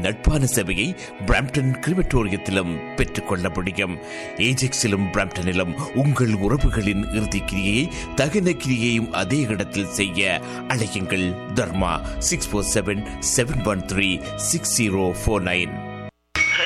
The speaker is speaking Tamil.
நட்பான சேவையை பிராம்ப்டன் கிரிமட்டோரியத்திலும் பெற்றுக்கொள்ள முடியும். ஏஜெக்ஸிலும் பிராம்ப்டனிலும் உங்கள் உறவுகளின் இறுதிக்கிரியை தகன கிரியையும் அதே இடத்தில் செய்ய அழையுங்கள். தர்மா 647-713-6049.